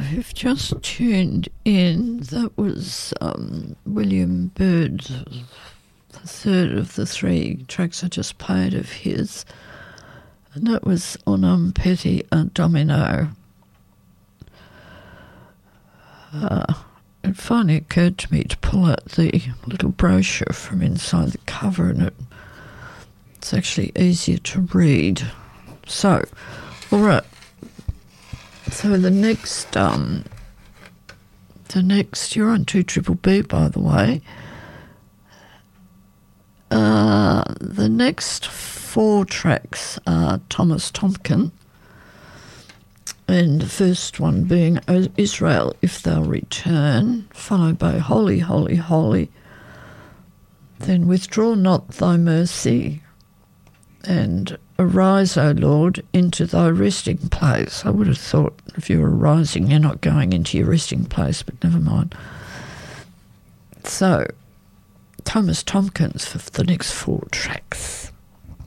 you've just tuned in, that was William Byrd, the third of the three tracks I just played of his, and that was Onum Petty a Domino. It finally occurred to me to pull out the little brochure from inside the cover, and it's actually easier to read. So, all right. So the next, you're on 2BBB, by the way. The next four tracks are Thomas Tomkin, and the first one being Israel, If Thou Return, followed by Holy, Holy, Holy, then Withdraw Not Thy Mercy, and Arise, O Lord, into Thy resting place. I would have thought if you were rising, you're not going into your resting place, but never mind. So, Thomas Tomkins for the next four tracks.